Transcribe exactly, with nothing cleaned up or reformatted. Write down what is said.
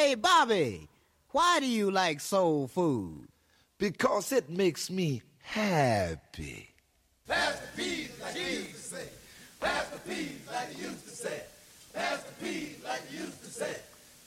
Hey, Bobby, why do you like soul food? Because it makes me happy. Pass the peas, like Jesus say.